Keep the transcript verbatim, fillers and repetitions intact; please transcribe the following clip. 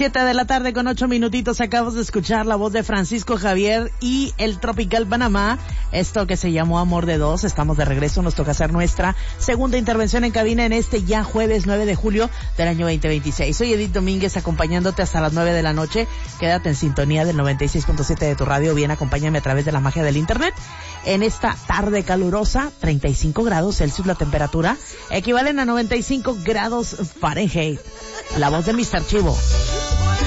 Siete de la tarde con ocho minutitos. Acabamos de escuchar la voz de Francisco Javier y el Tropical Panamá. Esto que se llamó Amor de Dos. Estamos de regreso. Nos toca hacer nuestra segunda intervención en cabina en este ya jueves nueve de julio del año veinte veintiséis. Soy Edith Domínguez acompañándote hasta las nueve de la noche. Quédate en sintonía del noventa y seis punto siete de tu radio. Bien, acompáñame a través de la magia del internet. En esta tarde calurosa, treinta y cinco grados Celsius la temperatura, equivalen a noventa y cinco grados Fahrenheit. La voz de mister Chivo.